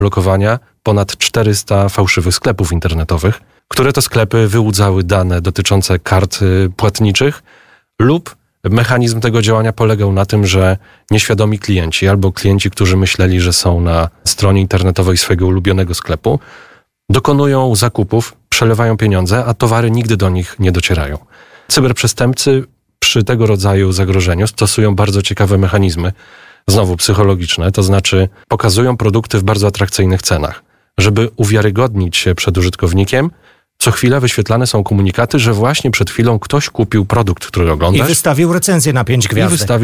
lokowania ponad 400 fałszywych sklepów internetowych, które to sklepy wyłudzały dane dotyczące kart płatniczych lub mechanizm tego działania polegał na tym, że nieświadomi klienci albo klienci, którzy myśleli, że są na stronie internetowej swojego ulubionego sklepu, dokonują zakupów, przelewają pieniądze, a towary nigdy do nich nie docierają. Cyberprzestępcy przy tego rodzaju zagrożeniu stosują bardzo ciekawe mechanizmy, znowu psychologiczne, to znaczy pokazują produkty w bardzo atrakcyjnych cenach. Żeby uwiarygodnić się przed użytkownikiem, co chwilę wyświetlane są komunikaty, że właśnie przed chwilą ktoś kupił produkt, który oglądasz. I wystawił recenzję na 5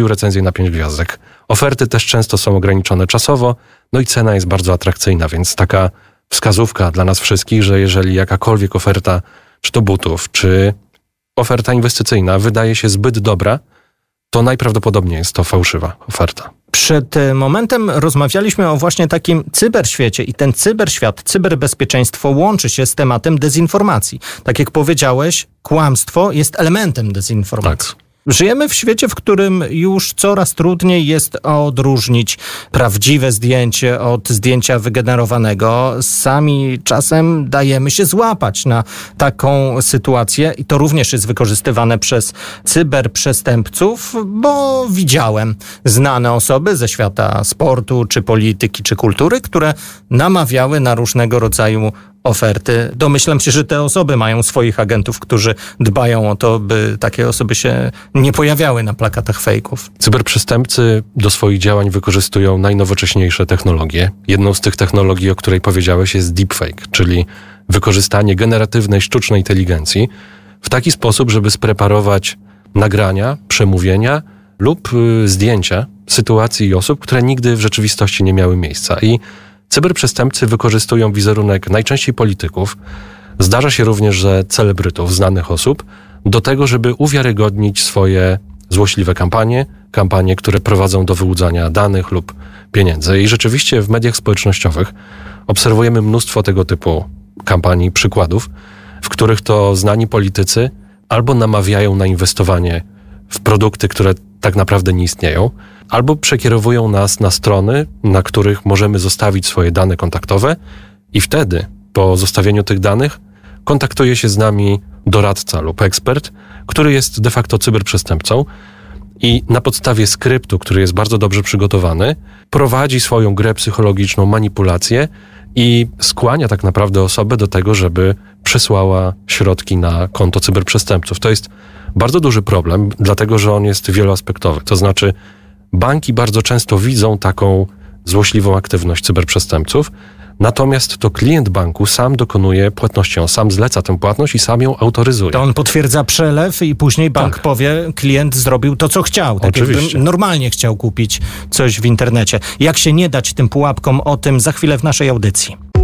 gwiazdek. Oferty też często są ograniczone czasowo, no i cena jest bardzo atrakcyjna, więc taka wskazówka dla nas wszystkich, że jeżeli jakakolwiek oferta, czy to butów, czy oferta inwestycyjna wydaje się zbyt dobra, to najprawdopodobniej jest to fałszywa oferta. Przed momentem rozmawialiśmy o właśnie takim cyberświecie i ten cyberświat, cyberbezpieczeństwo łączy się z tematem dezinformacji. Tak jak powiedziałeś, kłamstwo jest elementem dezinformacji. Tak. Żyjemy w świecie, w którym już coraz trudniej jest odróżnić prawdziwe zdjęcie od zdjęcia wygenerowanego. Sami czasem dajemy się złapać na taką sytuację i to również jest wykorzystywane przez cyberprzestępców, bo widziałem znane osoby ze świata sportu, czy polityki, czy kultury, które namawiały na różnego rodzaju oferty. Domyślam się, że te osoby mają swoich agentów, którzy dbają o to, by takie osoby się nie pojawiały na plakatach fejków. Cyberprzestępcy do swoich działań wykorzystują najnowocześniejsze technologie. Jedną z tych technologii, o której powiedziałeś, jest deepfake, czyli wykorzystanie generatywnej sztucznej inteligencji w taki sposób, żeby spreparować nagrania, przemówienia lub zdjęcia sytuacji i osób, które nigdy w rzeczywistości nie miały miejsca. I cyberprzestępcy wykorzystują wizerunek najczęściej polityków, zdarza się również, że celebrytów, znanych osób, do tego, żeby uwiarygodnić swoje złośliwe kampanie, które prowadzą do wyłudzania danych lub pieniędzy. I rzeczywiście w mediach społecznościowych obserwujemy mnóstwo tego typu kampanii, przykładów, w których to znani politycy albo namawiają na inwestowanie w produkty, które tak naprawdę nie istnieją, albo przekierowują nas na strony, na których możemy zostawić swoje dane kontaktowe i wtedy, po zostawieniu tych danych, kontaktuje się z nami doradca lub ekspert, który jest de facto cyberprzestępcą i na podstawie skryptu, który jest bardzo dobrze przygotowany, prowadzi swoją grę psychologiczną, manipulację i skłania tak naprawdę osobę do tego, żeby przesłała środki na konto cyberprzestępców. To jest bardzo duży problem, dlatego że on jest wieloaspektowy. To znaczy banki bardzo często widzą taką złośliwą aktywność cyberprzestępców, natomiast to klient banku sam dokonuje płatności, on sam zleca tę płatność i sam ją autoryzuje. To on potwierdza przelew i później bank powie, klient zrobił to, co chciał. Tak jakby normalnie chciał kupić coś w internecie. Jak się nie dać tym pułapkom, o tym za chwilę w naszej audycji.